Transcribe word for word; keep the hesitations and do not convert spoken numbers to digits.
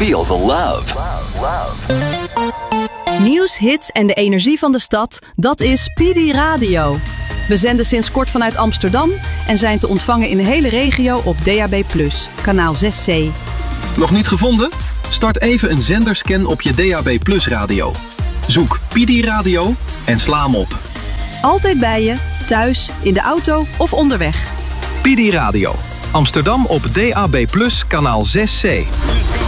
Feel the love. Nieuws, hits en de energie van de stad, dat is P D Radio. We zenden sinds kort vanuit Amsterdam en zijn te ontvangen in de hele regio op D A B plus, kanaal zes C. Nog niet gevonden? Start even een zenderscan op je D A B plus radio. Zoek P D Radio en sla hem op. Altijd bij je, thuis, in de auto of onderweg. P D Radio. Amsterdam op D A B plus, kanaal zes C.